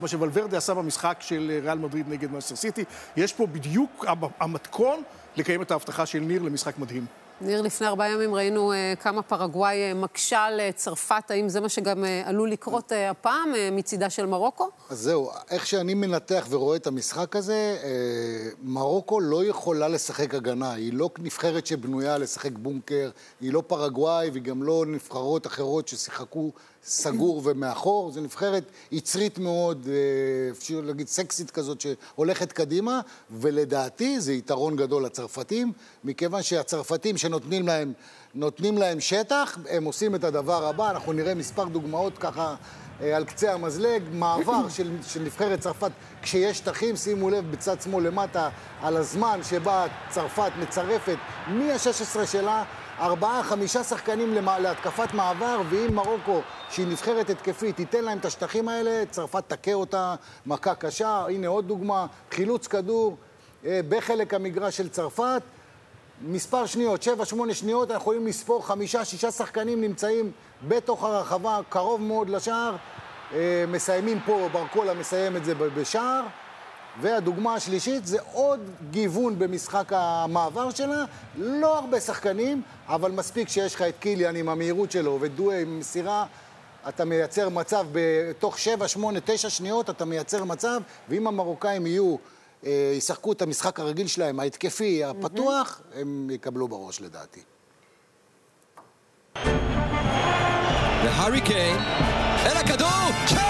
מה שוולברדה עשה במשחק של ריאל מדריד נגד מנצ'סטר סיטי, יש פה בדיוק המתכון לקיים את ההבטחה של ניר למשחק מדהים. ניר, לפני 4 ימים ראינו כמה פרגוואי מקשה לצרפת, האם זה מה שגם עלול לקרות הפעם מצידה של מרוקו? אז זהו, איך שאני מנתח ורואה את המשחק הזה, מרוקו לא יכולה לשחק הגנה, היא לא נבחרת שבנויה לשחק בונקר, היא לא פרגוואי וגם לא נבחרות אחרות ששיחקו סגור ומאחור, זו נבחרת יצרית מאוד, אפשר להגיד סקסית כזאת שהולכת קדימה, ולדעתי זה יתרון גדול לצרפתים, מכיוון שהצרפתים שנותנים להם שטח, הם עושים את הדבר הבא, אנחנו נראה מספר דוגמאות ככה על קצה המזלג, מעבר של נבחרת צרפת, כשיש שטחים, שימו לב בצד שמאל למטה על הזמן שבה צרפת מצרפת מ-16 שלה, 4-5 שחקנים להתקפת מעבר, ואם מרוקו, שהיא נבחרת התקפית, תיתן להם את השטחים האלה, צרפת תקה אותה, מכה קשה. הנה עוד דוגמה, חילוץ כדור בחלק המגרש של צרפת, מספר שניות, 7-8 שניות, אנחנו יכולים לספור 5-6 שחקנים נמצאים בתוך הרחבה, קרוב מאוד לשער, מסיימים פה, ברקולה מסיים את זה בשער, והדוגמה השלישית זה עוד גיוון במשחק המעבר שלה, לא הרבה שחקנים, אבל מספיק שיש לך את קיליאן עם המהירות שלו ודואה עם מסירה, אתה מייצר מצב בתוך 7, 8, 9 שניות, אתה מייצר מצב, ואם המרוקאים ישחקו את המשחק הרגיל שלהם, ההתקפי, הפתוח, הם יקבלו בראש לדעתי. והארי קיין, אל הכדור!